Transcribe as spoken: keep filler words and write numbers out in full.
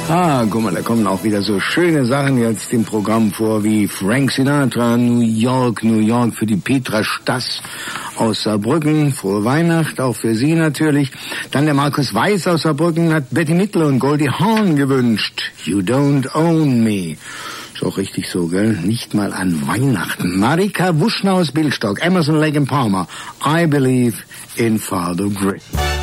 Ah, guck mal, da kommen auch wieder so schöne Sachen jetzt im Programm vor, wie Frank Sinatra, New York, New York für die Petra Stass aus Saarbrücken. Frohe Weihnacht, auch für Sie natürlich. Dann der Markus Weiß aus Saarbrücken hat Betty Midler und Goldie Hawn gewünscht. You don't own me. Ist auch richtig so, gell? Nicht mal an Weihnachten. Marika Wuschner aus Billstock, Emerson, Lake and Palmer. I believe in Father Grey.